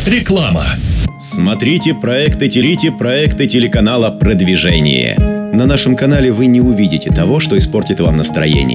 Реклама. Смотрите проекты телеканала «Продвижение». На нашем канале вы не увидите того, что испортит вам настроение.